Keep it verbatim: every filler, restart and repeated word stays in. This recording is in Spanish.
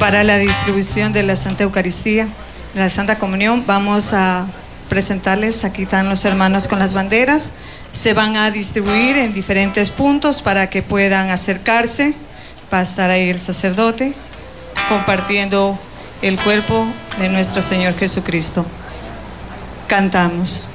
Para la distribución de la Santa Eucaristía, la Santa Comunión, vamos a presentarles, aquí están los hermanos con las banderas, se van a distribuir en diferentes puntos para que puedan acercarse, va a estar ahí el sacerdote compartiendo el cuerpo de nuestro Señor Jesucristo. Cantamos.